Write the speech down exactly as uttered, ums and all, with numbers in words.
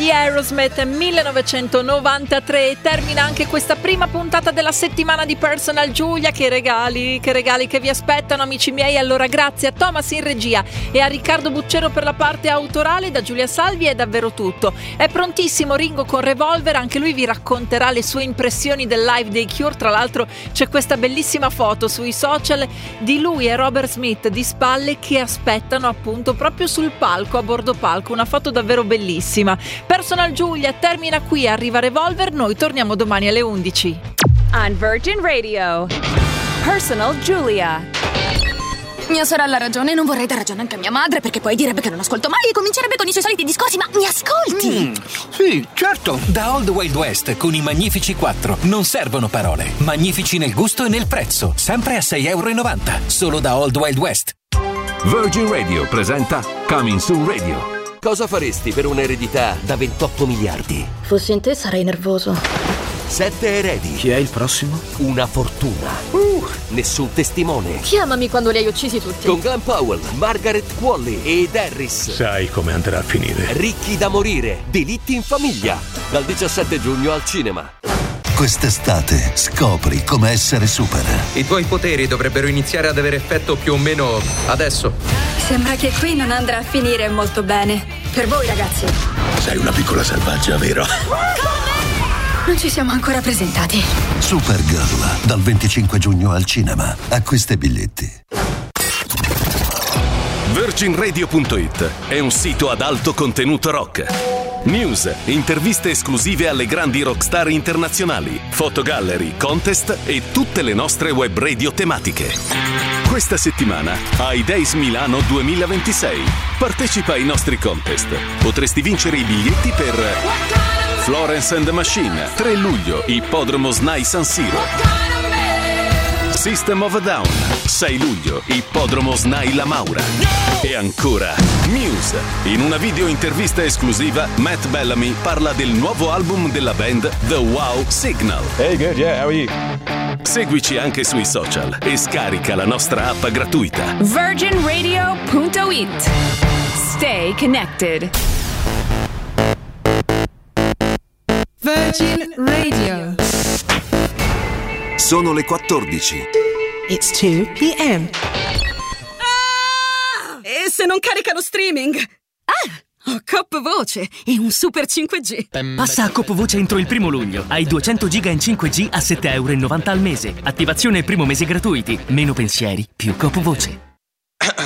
Gli Aerosmith millenovecentonovantatré. Termina anche questa prima puntata della settimana di Personal Giulia. Che regali, che regali che vi aspettano, amici miei. Allora grazie a Thomas in regia e a Riccardo Buccero per la parte autorale. Da Giulia Salvi è davvero tutto. È prontissimo Ringo con Revolver, anche lui vi racconterà le sue impressioni del live dei Cure. Tra l'altro c'è questa bellissima foto sui social di lui e Robert Smith di spalle che aspettano appunto proprio sul palco, a bordo palco, una foto davvero bellissima. Personal Giulia termina qui, arriva Revolver, noi torniamo domani alle undici. On Virgin Radio, Personal Giulia. Mia sorella ha ragione, non vorrei dar ragione anche a mia madre, perché poi direbbe che non ascolto mai e comincerebbe con i suoi soliti discorsi, ma mi ascolti? Mm, sì, certo. Da Old Wild West con i Magnifici quattro. Non servono parole. Magnifici nel gusto e nel prezzo. Sempre a sei e novanta euro. Solo da Old Wild West. Virgin Radio presenta Coming Soon Radio. Cosa faresti per un'eredità da ventotto miliardi? Fossi in te sarei nervoso. Sette eredi. Chi è il prossimo? Una fortuna. Uh, nessun testimone. Chiamami quando li hai uccisi tutti. Con Glenn Powell, Margaret Qualley ed Harris. Sai come andrà a finire. Ricchi da morire. Delitti in famiglia. Dal diciassette giugno al cinema. Quest'estate scopri come essere super. I tuoi poteri dovrebbero iniziare ad avere effetto più o meno adesso. Sembra che qui non andrà a finire molto bene. Per voi ragazzi. Sei una piccola selvaggia, vero? Non ci siamo ancora presentati. Supergirl, dal venticinque giugno al cinema. Acquista i biglietti. Virgin Radio punto it è un sito ad alto contenuto rock. News, interviste esclusive alle grandi rockstar internazionali, fotogallery, contest e tutte le nostre web radio tematiche. Questa settimana ai Days Milano duemilaventisei. Partecipa ai nostri contest. Potresti vincere i biglietti per Florence and the Machine, tre luglio, Ippodromo S N A I San Siro. System of a Down, sei luglio, Ippodromo S N A I La Maura. E ancora Muse. In una video intervista esclusiva, Matt Bellamy parla del nuovo album della band The Wow Signal. Hey, good, yeah, how are you? Seguici anche sui social e scarica la nostra app gratuita. Virgin Radio punto it. Stay connected. Virgin Radio. Sono le quattordici. It's two p.m. Ah! E se non carica lo streaming? Ah! Ho Coop Voce e un super cinque G. Passa a Coop Voce entro il primo luglio. Hai duecento giga in cinque G a sette e novanta euro al mese. Attivazione e primo mese gratuiti. Meno pensieri, più Coop Voce.